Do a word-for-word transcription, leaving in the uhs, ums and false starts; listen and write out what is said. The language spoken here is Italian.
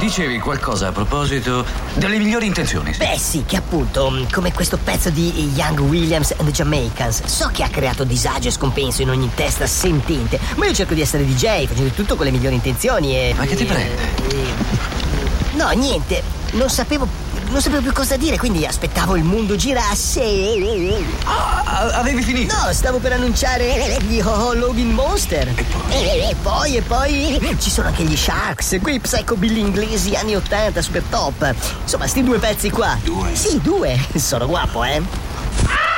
dicevi qualcosa a proposito delle migliori intenzioni. Beh sì, che appunto, come questo pezzo di Young Williams and the Jamaicans, so che ha creato disagio e scompenso in ogni testa sentente, ma io cerco di essere D J, facendo tutto con le migliori intenzioni e... Ma che ti prende? E... No, niente, non sapevo... Non sapevo più cosa dire, quindi aspettavo il mondo girasse. Ah, avevi finito? No, stavo per annunciare gli Logan Monster. E poi? E, e poi, e poi ci sono anche gli Sharks, quei psychobilly inglesi anni ottanta, super top. Insomma, sti due pezzi qua. Due? Sì, due. Sono guapo, eh?